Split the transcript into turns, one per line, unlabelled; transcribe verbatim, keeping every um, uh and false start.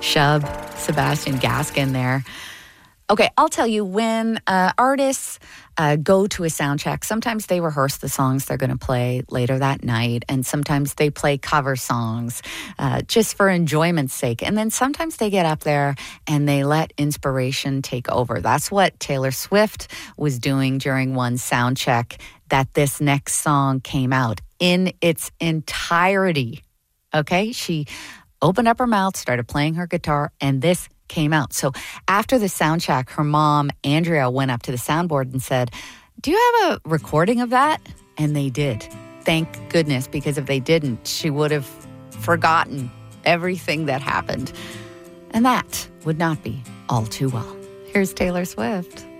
Shub, Sebastian Gaskin there. Okay, I'll tell you, when uh, artists uh, go to a sound check, sometimes they rehearse the songs they're going to play later that night, and sometimes they play cover songs uh, just for enjoyment's sake. And then sometimes they get up there and they let inspiration take over. That's what Taylor Swift was doing during one sound check, that this next song came out in its entirety. Okay, she opened up her mouth, started playing her guitar, and this came out. So after the sound check, her mom, Andrea, went up to the soundboard and said, "Do you have a recording of that?" And they did. Thank goodness, because if they didn't, she would have forgotten everything that happened. And that would not be all too well. Here's Taylor Swift.